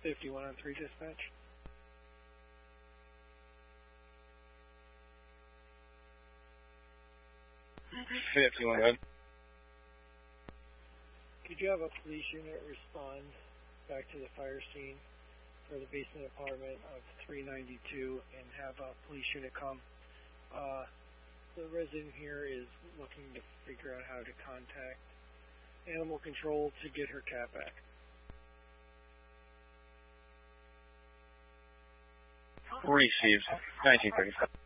51 on 3 dispatch. Could you have a police unit respond back to the fire scene for the basement apartment of 392 and have a police unit come? The resident here is looking to figure out how to contact animal control to get her cat back. Received. 1935.